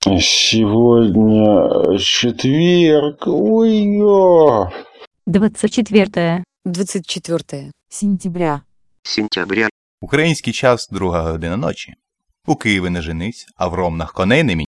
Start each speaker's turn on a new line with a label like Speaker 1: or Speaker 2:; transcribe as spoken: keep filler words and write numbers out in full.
Speaker 1: Сегодня четверг. Ой-ё!
Speaker 2: двадцать четвертое.
Speaker 3: двадцать четвертое
Speaker 2: Сентября.
Speaker 4: Сентября.
Speaker 5: Український час, друга година ночі. У Києві не женись, а в Ромнах коней не міняй.